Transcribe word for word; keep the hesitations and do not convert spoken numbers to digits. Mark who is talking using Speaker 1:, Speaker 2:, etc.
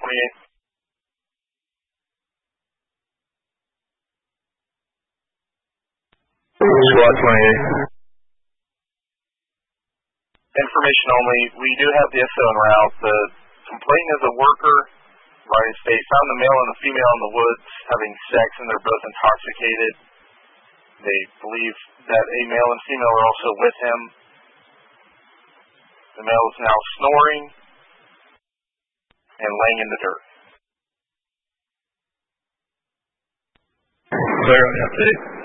Speaker 1: twenty-eight.
Speaker 2: SWAT twenty-eight.
Speaker 1: Information only. We do have the S O en route. The complainant is a worker. Right, they found the male and the female in the woods having sex, and they're both intoxicated. They believe that a male and female are also with him. The male is now snoring and laying in the dirt.
Speaker 2: Clear on update.